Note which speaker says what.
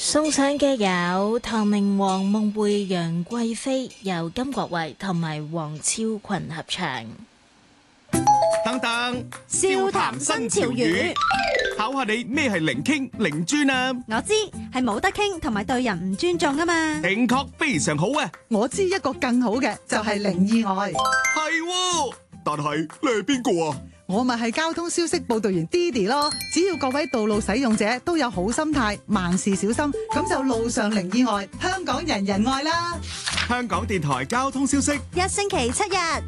Speaker 1: 送上嘅有唐明皇夢會楊貴妃，由金國衛同埋黃超群合唱。
Speaker 2: 等等，
Speaker 3: 笑談新潮語，
Speaker 2: 考下你咩係零傾零專啊？
Speaker 3: 我知係冇得傾同埋對人唔尊重啊嘛。
Speaker 2: 正確，非常好啊！
Speaker 4: 我知一個更好嘅就係零意外。
Speaker 2: 係，但係你係邊個啊？
Speaker 4: 我咪係交通消息報道員 Didi 咯。只要各位道路使用者都有好心態，萬事小心，咁就路上零意外，香港人人愛啦。
Speaker 2: 香港電台交通消息，
Speaker 3: 一星期7日。